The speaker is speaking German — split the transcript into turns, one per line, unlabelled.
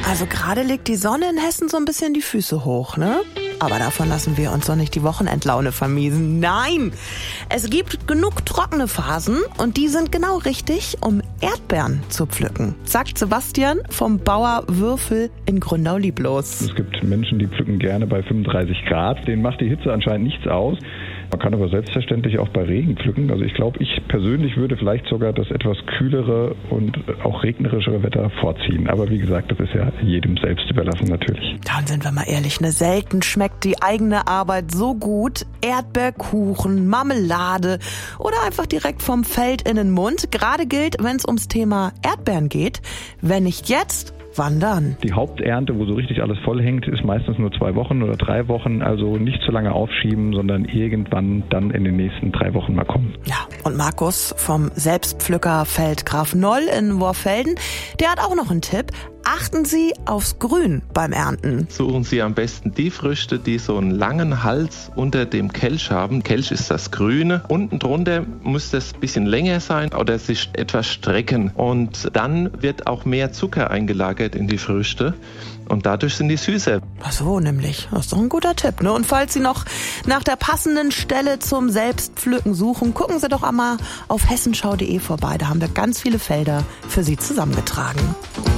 Also gerade legt die Sonne in Hessen so ein bisschen die Füße hoch, ne? Aber davon lassen wir uns doch nicht die Wochenendlaune vermiesen. Nein! Es gibt genug trockene Phasen und die sind genau richtig, um Erdbeeren zu pflücken. Sagt Sebastian vom Bauer Würfel in Gründau lieblos.
Es gibt Menschen, die pflücken gerne bei 35 Grad. Denen macht die Hitze anscheinend nichts aus. Man kann aber selbstverständlich auch bei Regen pflücken. Also ich glaube, ich persönlich würde vielleicht sogar das etwas kühlere und auch regnerischere Wetter vorziehen. Aber wie gesagt, das ist ja jedem selbst überlassen natürlich.
Dann sind wir mal ehrlich, ne? Selten schmeckt die eigene Arbeit so gut. Erdbeerkuchen, Marmelade oder einfach direkt vom Feld in den Mund. Gerade gilt, wenn es ums Thema Erdbeeren geht, wenn nicht jetzt, wann dann?
Die Haupternte, wo so richtig alles voll hängt, ist meistens nur 2 Wochen oder 3 Wochen. Also nicht zu lange aufschieben, sondern irgendwann dann in den nächsten 3 Wochen mal kommen.
Ja, und Markus vom Selbstpflückerfeld Graf Noll in Worfelden, der hat auch noch einen Tipp. Achten Sie aufs Grün beim Ernten.
Suchen Sie am besten die Früchte, die so einen langen Hals unter dem Kelch haben. Kelch ist das Grüne. Unten drunter muss das ein bisschen länger sein oder sich etwas strecken. Und dann wird auch mehr Zucker eingelagert in die Früchte. Und dadurch sind die süßer.
Ach so, nämlich. Das ist doch ein guter Tipp, ne? Und falls Sie noch nach der passenden Stelle zum Selbstpflücken suchen, gucken Sie doch einmal auf hessenschau.de vorbei. Da haben wir ganz viele Felder für Sie zusammengetragen.